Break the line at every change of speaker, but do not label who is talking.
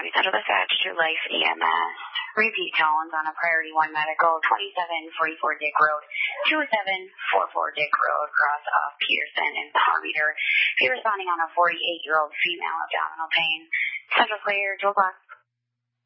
County Central Dispatch to Life EMS. Repeat tones on a Priority 1 Medical, 2744 Dick Road, 2744 Dick Road, cross off Peterson and Palmeter. Be responding on a 48-year-old female abdominal pain. Central clear, 2 o'clock.